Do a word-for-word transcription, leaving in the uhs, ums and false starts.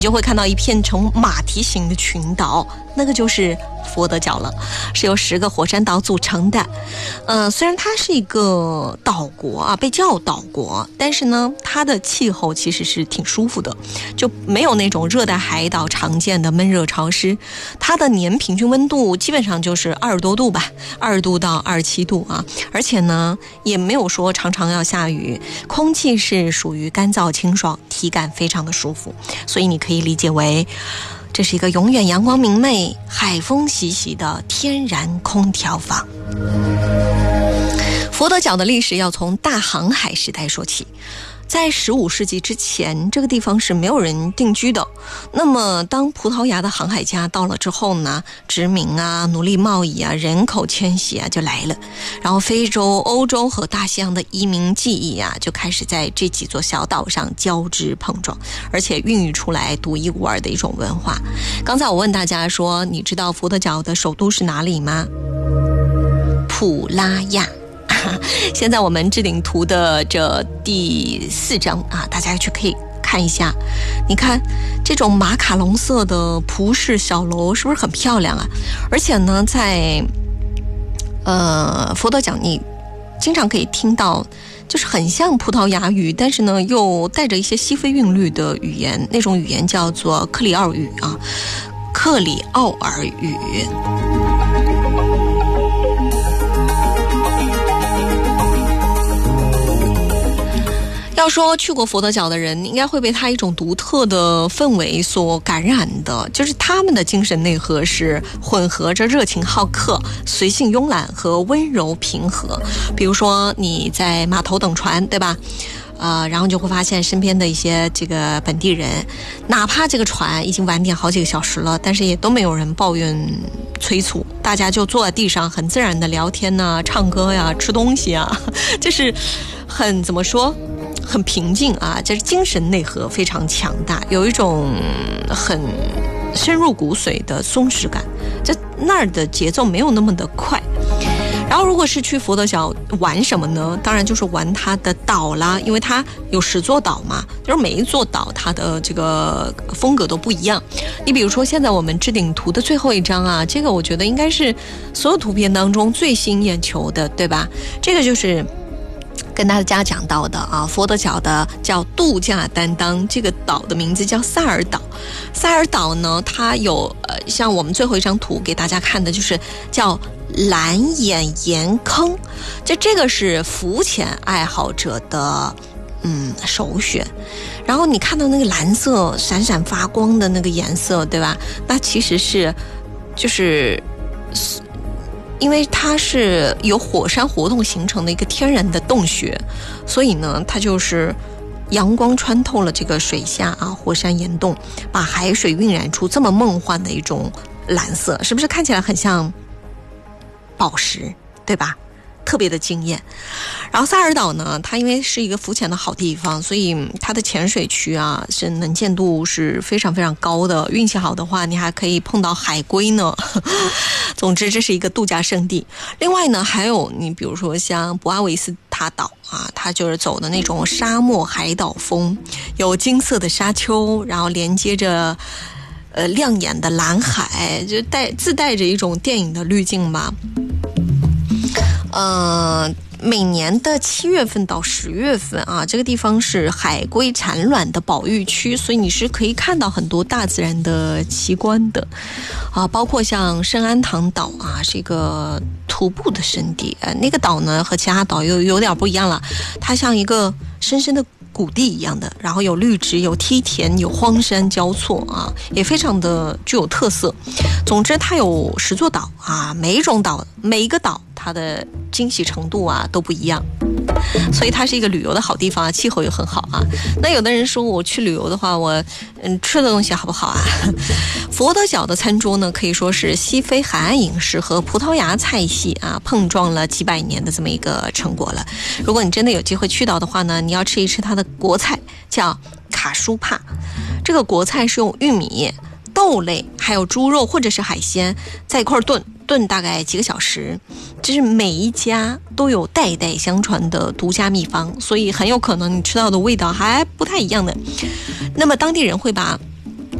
就会看到一片呈马蹄形的群岛，那个就是佛得角了，是由十个火山岛组成的。呃，虽然它是一个岛国啊，被叫岛国，但是呢，它的气候其实是挺舒服的，就没有那种热带海岛常见的闷热潮湿。它的年平均温度基本上就是二十多度吧，二十度到二十七度啊，而且呢，也没有说常常要下雨，空气是属于干燥清爽，体感非常的舒服，所以你可以理解为这是一个永远阳光明媚、海风习习的天然空调房。佛得角的历史要从大航海时代说起。在十五世纪之前，这个地方是没有人定居的。那么当葡萄牙的航海家到了之后呢，殖民啊、奴隶贸易啊、人口迁徙啊就来了，然后非洲、欧洲和大西洋的移民记忆啊就开始在这几座小岛上交织碰撞，而且孕育出来独一无二的一种文化。刚才我问大家说，你知道佛得角的首都是哪里吗？普拉亚。现在我们置顶图的这第四张啊，大家去可以看一下。你看这种马卡龙色的葡式小楼是不是很漂亮啊？而且呢，在呃佛得角你经常可以听到就是很像葡萄牙语，但是呢又带着一些西非韵律的语言，那种语言叫做克里奥语啊，克里奥尔语。要说去过佛得角的人，应该会被他一种独特的氛围所感染的，就是他们的精神内核是混合着热情好客、随性慵懒和温柔平和。比如说你在码头等船，对吧？呃，然后就会发现身边的一些这个本地人，哪怕这个船已经晚点好几个小时了，但是也都没有人抱怨催促，大家就坐在地上很自然的聊天啊、唱歌呀、吃东西啊，就是很怎么说？很平静啊，就是精神内核非常强大，有一种很深入骨髓的松弛感，就那儿的节奏没有那么的快。然后如果是去佛得角玩什么呢？当然就是玩它的岛啦，因为它有十座岛嘛，就是每一座岛它的这个风格都不一样。你比如说现在我们置顶图的最后一张啊，这个我觉得应该是所有图片当中最吸引眼球的，对吧？这个就是跟大家讲到的啊，佛得角的叫度假担当，这个岛的名字叫萨尔岛。萨尔岛呢，它有呃，像我们最后一张图给大家看的就是叫蓝眼盐坑，就这个是浮潜爱好者的嗯首选。然后你看到那个蓝色闪闪发光的那个颜色，对吧？那其实是就是因为它是由火山活动形成的一个天然的洞穴，所以呢，它就是阳光穿透了这个水下啊火山岩洞，把海水晕染出这么梦幻的一种蓝色，是不是看起来很像宝石，对吧？特别的惊艳。然后萨尔岛呢，它因为是一个浮潜的好地方，所以它的潜水区啊是能见度是非常非常高的，运气好的话你还可以碰到海龟呢。总之这是一个度假胜地。另外呢，还有你比如说像博阿维斯塔岛啊，它就是走的那种沙漠海岛风，有金色的沙丘，然后连接着呃亮眼的蓝海，就带自带着一种电影的滤镜吧。呃，每年的七月份到十月份啊，这个地方是海龟产卵的保育区，所以你是可以看到很多大自然的奇观的啊，包括像圣安堂岛啊，是一个徒步的圣地。呃，那个岛呢和其他岛又有点不一样了，它像一个深深的谷地一样的，然后有绿植、有梯田、有荒山交错啊，也非常的具有特色。总之，它有十座岛啊，每一种岛、每一个岛，它的惊喜程度啊都不一样，所以它是一个旅游的好地方啊，气候也很好啊。那有的人说我去旅游的话，我嗯吃的东西好不好啊？佛得角的餐桌呢，可以说是西非海岸饮食和葡萄牙菜系啊碰撞了几百年的这么一个成果了。如果你真的有机会去到的话呢，你要吃一吃它的国菜，叫卡舒帕。这个国菜是用玉米、豆类还有猪肉或者是海鲜在一块炖炖大概几个小时，就是每一家都有代代相传的独家秘方，所以很有可能你吃到的味道还不太一样的。那么当地人会把